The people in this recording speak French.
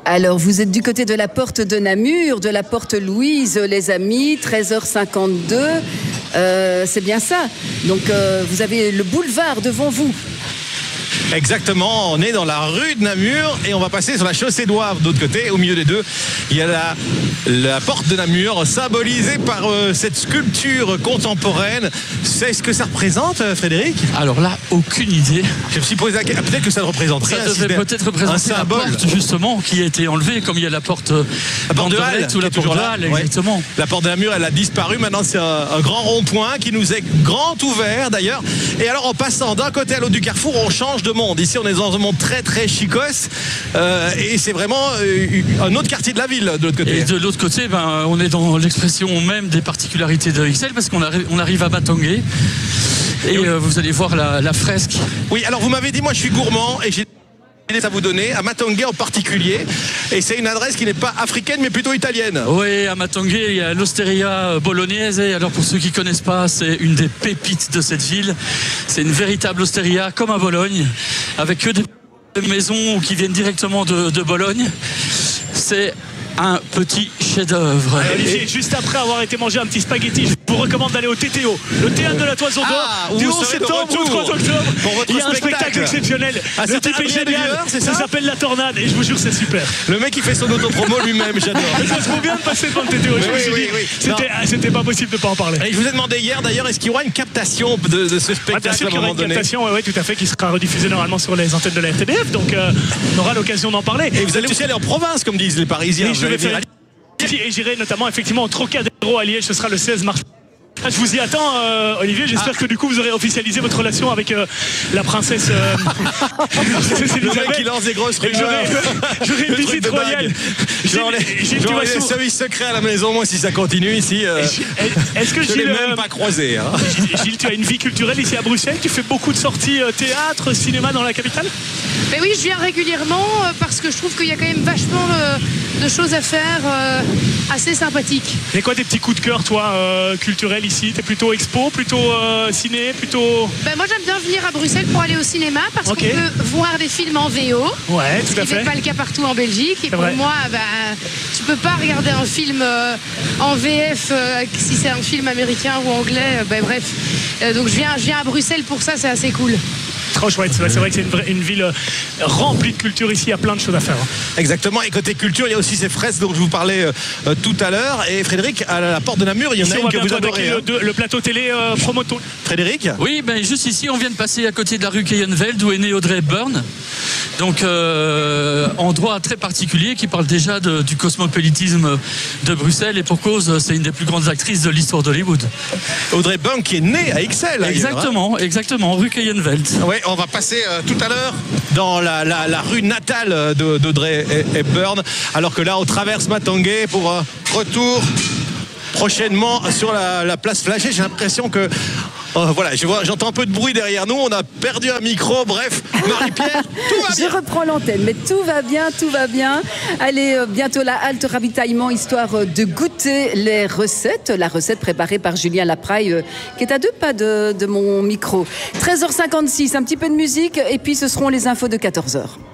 Alors, vous êtes du côté de la porte de Namur, de la porte Louise, les amis, 13h52. C'est bien ça. Donc, vous avez le boulevard devant vous. Exactement, on est dans la rue de Namur et on va passer sur la chaussée d'Ouavre de l'autre côté. Au milieu des deux, il y a la porte de Namur symbolisée par cette sculpture contemporaine. C'est ce que ça représente, Frédéric? Alors là, aucune idée. Je me suis posé la question, peut-être que ça représente rien. Ça devait peut-être représenter la porte justement qui a été enlevée, comme il y a la porte de Halle ou la porte de Halle, exactement. Ouais. La porte de Namur, elle a disparu. Maintenant, c'est un grand rond-point qui nous est grand ouvert d'ailleurs. Et alors, en passant d'un côté à l'autre du carrefour, on change de monde. Ici, on est dans un monde très très chicos et c'est vraiment un autre quartier de la ville de l'autre côté. Et de l'autre côté, on est dans l'expression même des particularités de XL parce qu'on arrive à Matongué et vous allez voir la fresque. Oui, alors vous m'avez dit, moi je suis gourmand et j'ai à vous donner, à Matongué en particulier, et c'est une adresse qui n'est pas africaine mais plutôt italienne. Oui, à Matongué, il y a l'Osteria Bolognese, et alors pour ceux qui ne connaissent pas, c'est une des pépites de cette ville. C'est une véritable osteria comme à Bologne, avec que des maisons qui viennent directement de Bologne. C'est un petit chef-d'œuvre. Olivier, juste après avoir été mangé un petit spaghetti, je vous recommande d'aller au TTO, le théâtre de la Toison d'Or, du 11 septembre au 3 octobre. Il y a un spectacle exceptionnel. Le type est génial, ça s'appelle La Tornade et je vous jure c'est super. Le mec il fait son autopromo lui-même, j'adore. Ça se trouve bien de passer devant le TTO. Je me suis dit, c'était pas possible de ne pas en parler. Et je vous ai demandé hier d'ailleurs, est-ce qu'il y aura une captation de ce spectacle à un moment donné? Une captation, oui, tout à fait, qui sera rediffusée normalement sur les antennes de la RTBF, donc on aura l'occasion d'en parler. Et vous allez aussi aller en province, comme disent les Parisiens. Je vais faire et j'irai notamment effectivement au Trocadéro à Liège, ce sera le 16 mars. Je vous y attends, Olivier. J'espère que du coup vous aurez officialisé votre relation avec la princesse. Le mec qui lance des grosses rumeurs. J'aurai une visite royale. J'aurai des services secrets à la maison, moi, si ça continue ici. Est-ce que je ne l'ai même pas croisé. Hein. Gilles, tu as une vie culturelle ici à Bruxelles. Tu fais beaucoup de sorties théâtre, cinéma dans la capitale? Mais oui, je viens régulièrement parce que je trouve qu'il y a quand même vachement de choses à faire assez sympathiques. Et quoi tes petits coups de cœur, toi, culturels ici? T'es plutôt expo, plutôt ciné, plutôt... Moi j'aime bien venir à Bruxelles pour aller au cinéma parce qu'on peut voir des films en VO. Ouais, tout à fait. Ce qui n'est pas le cas partout en Belgique. Et pour moi, tu peux pas regarder un film en VF si c'est un film américain ou anglais. Bref. Donc je viens à Bruxelles pour ça, c'est assez cool. Trop chouette, c'est vrai que c'est une ville remplie de culture ici, il y a plein de choses à faire. Exactement, et côté culture, il y a aussi ces fresques dont je vous parlais tout à l'heure. Et Frédéric, à la porte de Namur, il y en a une que vous adorez. Le plateau télé Promoto. Frédéric? Oui, juste ici, on vient de passer à côté de la rue Keyenveld où est né Audrey Hepburn. Donc, endroit très particulier qui parle déjà du cosmopolitisme de Bruxelles, et pour cause, c'est une des plus grandes actrices de l'histoire d'Hollywood. Audrey Hepburn qui est née à XL. Exactement, rue Keyenveld. Oui, on va passer tout à l'heure dans la rue natale d'Audrey Hepburn, alors que là, on traverse Matongué pour un retour prochainement sur la place Flagey. J'ai l'impression que... voilà, j'entends un peu de bruit derrière nous, on a perdu un micro, bref, Marie-Pierre, tout va bien. Je reprends l'antenne, mais tout va bien. Allez, bientôt la halte ravitaillement, histoire de goûter les recettes. La recette préparée par Julien Lapraille, qui est à 2 pas de mon micro. 13h56, un petit peu de musique, et puis ce seront les infos de 14h.